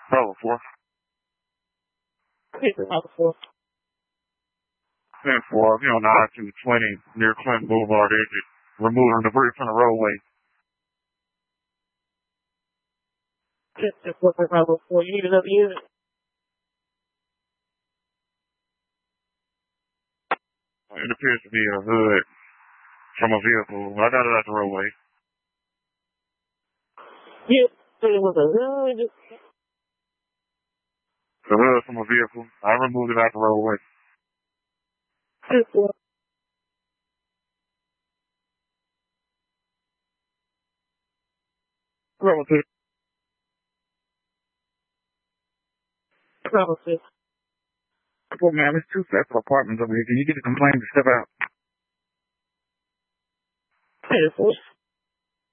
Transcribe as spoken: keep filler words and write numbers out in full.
Bravo four. Bravo four. ten four, you know, nine two twenty near Clinton Boulevard exit. Removing debris from the roadway. ten four, Bravo four. You need another unit? It appears to be a hood from a vehicle. I got it at the roadway. Yep, it was a hood. The hood from a vehicle. I removed it out the roadway. ten four. Bravo six. Bravo six. Well, man, there's two separate apartments over here. Can you get the complaint to step out? ten four.